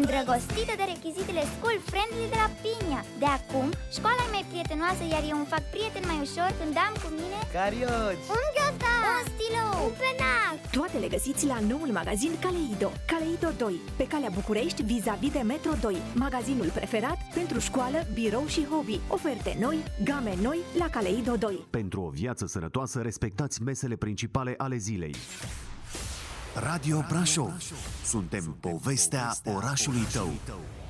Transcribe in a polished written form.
îndrăgostită de rechizitele school friendly de la Pinia. De acum, școala e mai prietenoasă, iar eu îmi fac prieten mai ușor când am cu mine carioci, un ghiozdan, un stilou, un penac. Toate le găsiți la noul magazin Caleido, Caleido 2, pe calea București, vis-a-vis de Metro 2. Magazinul preferat pentru școală, birou și hobby. Oferte noi, game noi la Caleido 2. Pentru o viață sănătoasă, respectați mesele principale ale zilei. Radio Brașov. Suntem povestea orașului tău.